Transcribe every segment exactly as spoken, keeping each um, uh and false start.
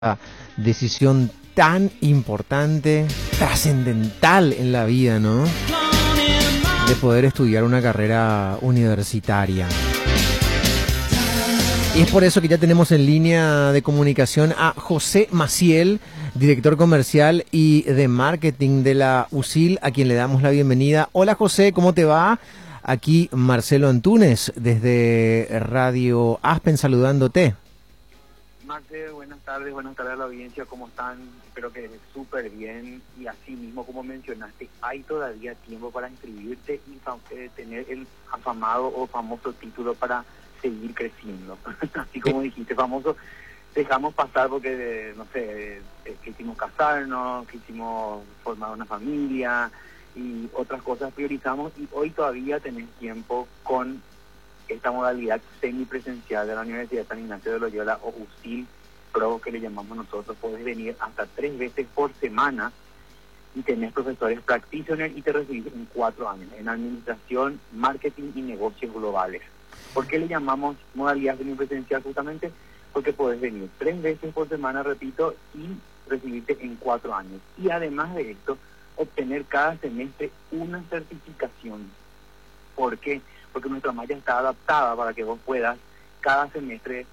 decisión tan importante, trascendental en la vida, ¿no? De poder estudiar una carrera universitaria. Y es por eso que ya tenemos en línea de comunicación a José Maciel, director comercial y de marketing de la U S I L, a quien le damos la bienvenida. Hola José, ¿cómo te va? Aquí Marcelo Antunes, desde Radio Aspen, saludándote. Marce, buenas tardes, buenas tardes a la audiencia, ¿cómo están? Espero que súper bien, y así mismo como mencionaste, hay todavía tiempo para inscribirte y eh, tener el afamado o famoso título para seguir creciendo. Así como dijiste, famoso, dejamos pasar porque, no sé, eh, quisimos casarnos, quisimos formar una familia y otras cosas priorizamos, y hoy todavía tenés tiempo con esta modalidad semipresencial de la Universidad de San Ignacio de Loyola, o U S I L Pro, que le llamamos nosotros. Podés venir hasta tres veces por semana y tenés profesores practitioners y te recibís en cuatro años en administración, marketing y negocios globales. ¿Por qué le llamamos modalidad semipresencial? Justamente porque podés venir tres veces por semana, repito, y recibirte en cuatro años. Y además de esto, obtener cada semestre una certificación. ¿Por qué? Porque nuestra malla está adaptada para que vos puedas cada semestre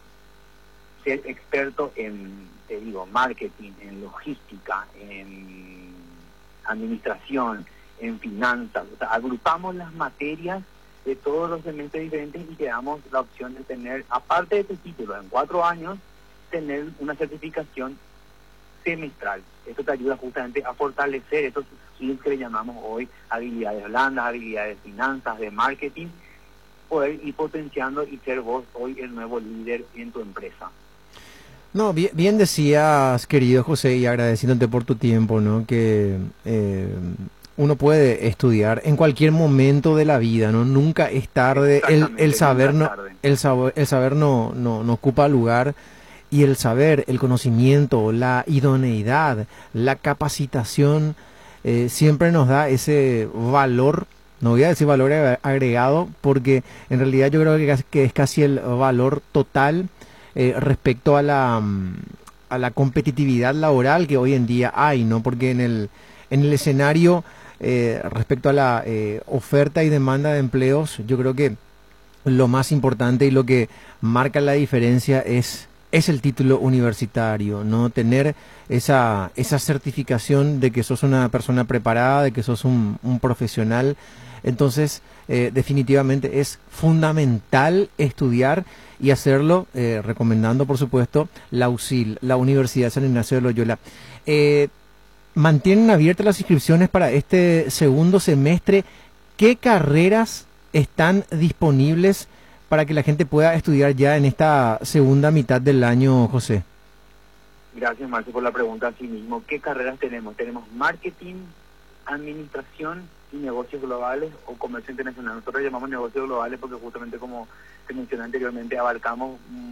ser experto en, te digo, marketing, en logística, en administración, en finanzas. O sea, agrupamos las materias de todos los semestres diferentes y te damos la opción de tener, aparte de tu título, en cuatro años, tener una certificación semestral. Esto te ayuda justamente a fortalecer esos skills que le llamamos hoy habilidades blandas, habilidades de finanzas, de marketing, poder ir potenciando y ser vos hoy el nuevo líder en tu empresa. No, bien, bien decías, querido José, y agradeciéndote por tu tiempo, ¿no? Que eh, uno puede estudiar en cualquier momento de la vida, ¿no? Nunca es tarde. El, el saber no, el saber, el saber no, no, no ocupa lugar, y el saber, el conocimiento, la idoneidad, la capacitación eh, siempre nos da ese valor. No voy a decir valor agregado, porque en realidad yo creo que es casi el valor total eh, respecto a la a la competitividad laboral que hoy en día hay, ¿no? Porque en el en el escenario eh, respecto a la eh, oferta y demanda de empleos, yo creo que lo más importante y lo que marca la diferencia es es el título universitario, ¿no? Tener esa esa certificación de que sos una persona preparada, de que sos un, un profesional. Entonces, eh, definitivamente es fundamental estudiar y hacerlo, eh, recomendando, por supuesto, la U S I L, la Universidad de San Ignacio de Loyola. Eh, mantienen abiertas las inscripciones para este segundo semestre. ¿Qué carreras están disponibles para que la gente pueda estudiar ya en esta segunda mitad del año, José? Gracias, Marcio, por la pregunta. Así mismo, ¿qué carreras tenemos? Tenemos marketing, administración y negocios globales o comercio internacional. Nosotros llamamos negocios globales porque justamente, como te mencioné anteriormente, abarcamos mmm,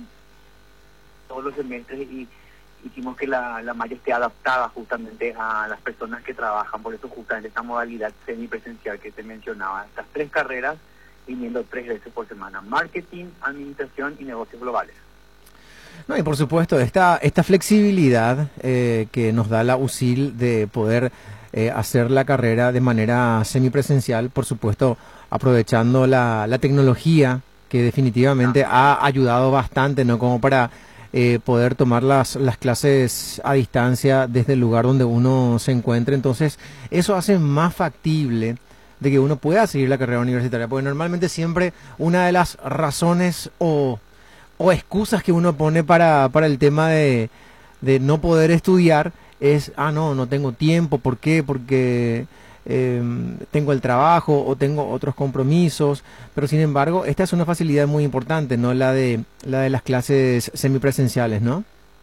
todos los semestres y hicimos que la, la malla esté adaptada justamente a las personas que trabajan. Por eso justamente esta modalidad semipresencial que te mencionaba. Estas tres carreras viniendo tres veces por semana: marketing, administración y negocios globales. No, y por supuesto, esta, esta flexibilidad eh, que nos da la U S I L de poder eh, hacer la carrera de manera semipresencial, por supuesto, aprovechando la, la tecnología, que definitivamente ha ayudado bastante, ¿no? Como para eh, poder tomar las, las clases a distancia desde el lugar donde uno se encuentre. Entonces, eso hace más factible de que uno pueda seguir la carrera universitaria, porque normalmente siempre una de las razones o o excusas que uno pone para, para el tema de, de no poder estudiar es, ah, no, no tengo tiempo. ¿Por qué? Porque eh, tengo el trabajo o tengo otros compromisos. Pero sin embargo, esta es una facilidad muy importante, ¿no? La de, la de las clases semipresenciales, ¿no?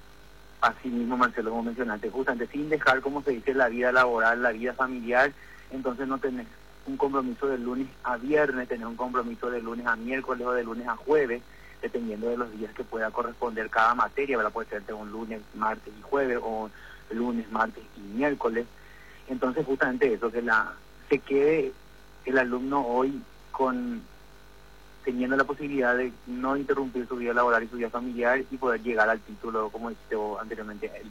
Así mismo, Marcelo, como mencionaste, justamente sin dejar, como se dice, la vida laboral, la vida familiar. Entonces no tenés un compromiso de lunes a viernes, tenés un compromiso de lunes a miércoles o de lunes a jueves, dependiendo de los días que pueda corresponder cada materia, ¿verdad? Puede ser de un lunes, martes y jueves, o lunes, martes y miércoles. Entonces, justamente eso, que la se quede el alumno hoy con teniendo la posibilidad de no interrumpir su vida laboral y su vida familiar y poder llegar al título, como dijiste vos anteriormente, el